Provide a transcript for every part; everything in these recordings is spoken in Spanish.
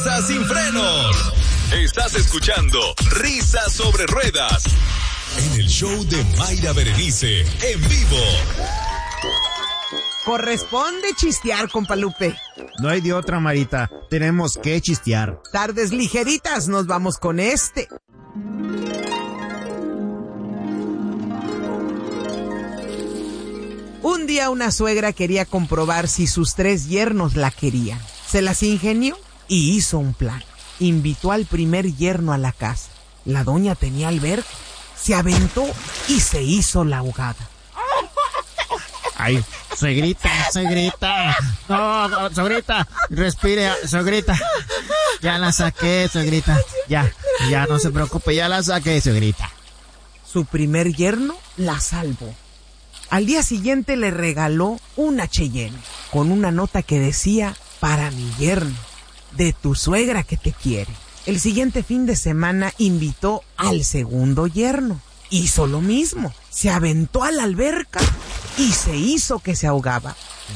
Sin frenos. Estás escuchando Risas sobre Ruedas en el show de Mayra Berenice en vivo. Corresponde chistear, compa Lupe. No hay de otra, Marita. Tenemos que chistear. Tardes ligeritas, nos vamos con este. Un día una suegra quería comprobar si sus 3 yernos la querían. Se las ingenió y hizo un plan. Invitó al primer yerno a la casa. La doña tenía alberca. Se aventó y se hizo la ahogada. Ay, suegrita. No, suegrita, respire, suegrita. Ya la saqué, suegrita. Ya, no se preocupe, ya la saqué, suegrita. Su primer yerno la salvó. Al día siguiente le regaló una Cheyenne con una nota que decía: para mi yerno, de tu suegra que te quiere. El siguiente fin de semana invitó al segundo yerno. Hizo lo mismo. Se aventó a la alberca y se hizo que se ahogaba.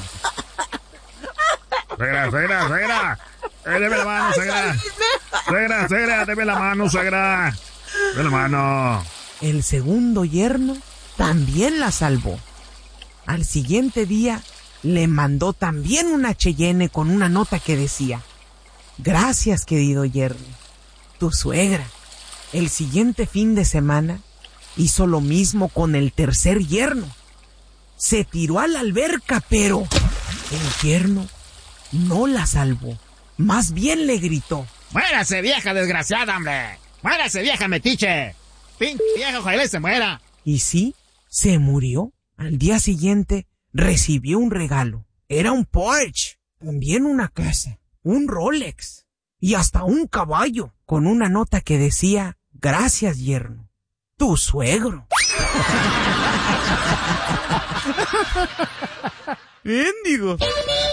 Suegra. Deme la mano, suegra. Suegra, deme la mano, suegra. Deme la mano. El segundo yerno también la salvó. Al siguiente día le mandó también una Cheyenne con una nota que decía: gracias, querido yerno, tu suegra. El siguiente fin de semana hizo lo mismo con el tercer yerno. Se tiró a la alberca, pero el yerno no la salvó. Más bien le gritó: ¡muérase, vieja desgraciada, hombre! ¡Muérase, vieja metiche! ¡Pinche vieja, ojalá se muera! Y sí, se murió. Al día siguiente recibió un regalo. Era un Porsche, también una casa, un Rolex y hasta un caballo con una nota que decía: gracias, yerno, tu suegro. ¡Mendigo!